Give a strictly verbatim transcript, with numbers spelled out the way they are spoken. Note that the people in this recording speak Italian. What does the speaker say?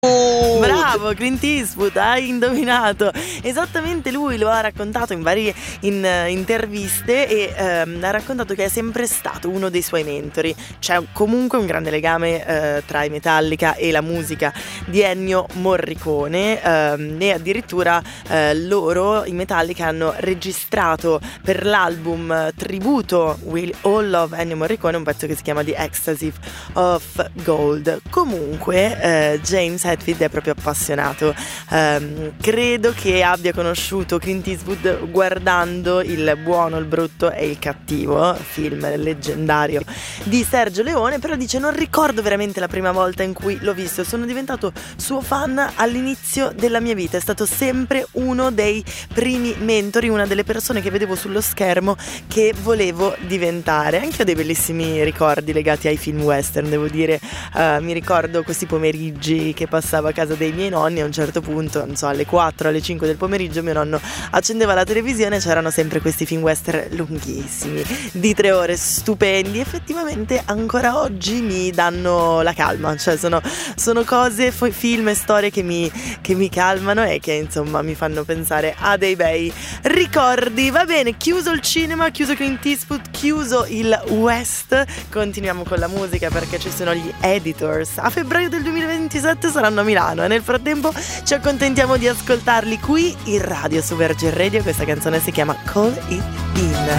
Bravo, Clint Eastwood, hai indovinato. Esattamente lui lo ha raccontato in varie in, uh, interviste e um, ha raccontato che è sempre stato uno dei suoi mentori. C'è comunque un grande legame uh, tra i Metallica e la musica di Ennio Morricone, um, e addirittura uh, loro, i Metallica, hanno registrato per l'album uh, tributo We All Love Ennio Morricone un pezzo che si chiama The Ecstasy of Gold. Comunque uh, James Hetfield è proprio appassionato. Um, credo che abbia conosciuto Clint Eastwood guardando Il buono, il brutto e il cattivo, film leggendario di Sergio Leone, però dice: non ricordo veramente la prima volta in cui l'ho visto, sono diventato suo fan all'inizio della mia vita, è stato sempre uno dei primi mentori, una delle persone che vedevo sullo schermo che volevo diventare. Anche ho dei bellissimi ricordi legati ai film western, devo dire. Uh, mi ricordo questi pomeriggi che passavo a casa dei miei nonni, a un certo punto, non so, alle quattro, alle cinque del pomeriggio mio nonno accendeva la televisione e c'erano sempre questi film western lunghissimi, di tre ore, stupendi. Effettivamente ancora oggi mi danno la calma, cioè sono, sono cose, film e storie che mi, che mi calmano e che insomma mi fanno pensare a dei bei ricordi. Va bene, chiuso il cinema, chiuso Clint Eastwood, chiuso il West, continuiamo con la musica perché ci sono gli Editors. A febbraio del duemilaventisette saranno a Milano e nel frattempo ci accontentiamo di ascoltarli qui in radio su Virgin Radio. Questa canzone si chiama Call It In.